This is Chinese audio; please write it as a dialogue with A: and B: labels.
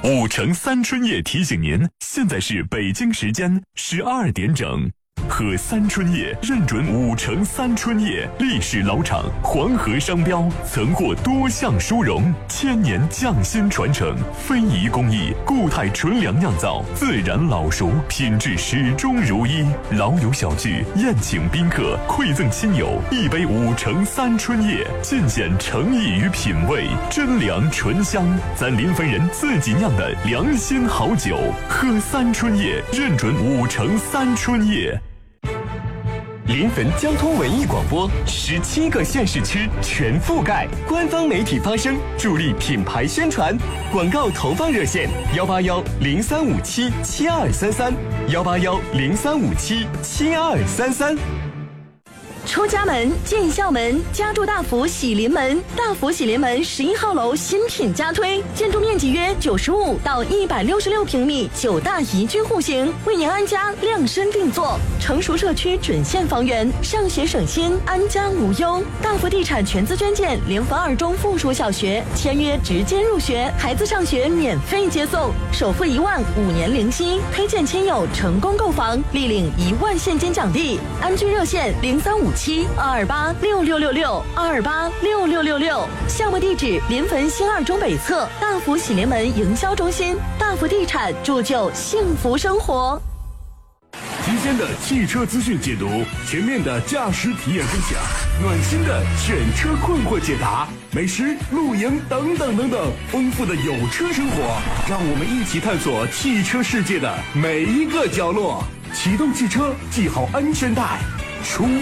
A: 5城3春夜提醒您，现在是北京时间12点整。喝3春夜认准5城3春夜，历史老厂，黄河商标，曾获多项殊荣，1000年匠心传承，非遗工艺，固态纯粮酿造，自然老熟，品质始终如一。老友小聚，宴请宾客，馈赠亲友，一杯5城3春夜，尽显诚意与品味，真粮醇香，咱临汾人自己酿的良心好酒。喝3春夜，认准5城3春夜。
B: 临汾交通文艺广播，17个县市区全覆盖，官方媒体发声，助力品牌宣传。广告投放热线：18103577233，18103577233。
C: 出家门进校门，家住大福喜临门。大福喜临门11号楼新品加推，建筑面积约95到166平米，9大宜居户型，为您安家量身定做。成熟社区准现房源，上学省心，安家无忧。大福地产全资捐建临汾2中附属小学，签约直接入学，孩子上学免费接送，首付1万，5年零息。推荐亲友成功购房，立领1万现金奖励。安居热线0357-228-6666，228-6666。项目地址：临汾新2中北侧大福喜临门营销中心。大福地产，铸就幸福生活。
D: 新鲜的汽车资讯解读，全面的驾驶体验分享，暖心的选车困惑解答，美食、露营等等等等，丰富的有车生活，让我们一起探索汽车世界的每一个角落。启动汽车，系好安全带，出